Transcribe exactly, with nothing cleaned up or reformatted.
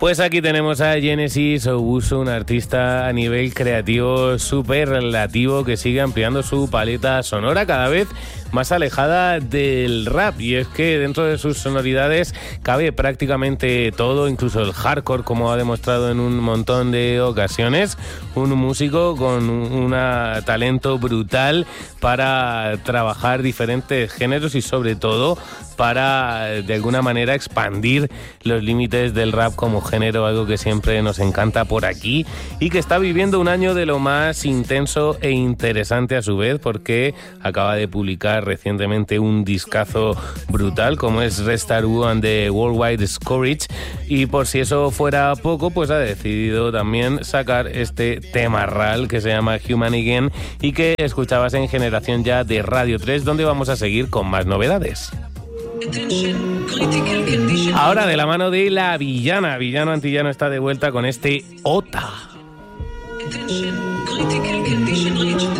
Pues aquí tenemos a Genesis Owusu, un artista a nivel creativo súper relativo que sigue ampliando su paleta sonora cada vez más alejada del rap, y es que dentro de sus sonoridades cabe prácticamente todo, incluso el hardcore, como ha demostrado en un montón de ocasiones. Un músico con un talento brutal para trabajar diferentes géneros y sobre todo para de alguna manera expandir los límites del rap como género, algo que siempre nos encanta por aquí y que está viviendo un año de lo más intenso e interesante a su vez, porque acaba de publicar recientemente un discazo brutal como es Restar U and the Worldwide Scourge, y por si eso fuera poco, pues ha decidido también sacar este tema ral que se llama Human Again y que escuchabas en Generación Ya de Radio tres, donde vamos a seguir con más novedades. Ahora de la mano de La Villana, Villano Antillano está de vuelta con este Ota. Attention, critical condition reached.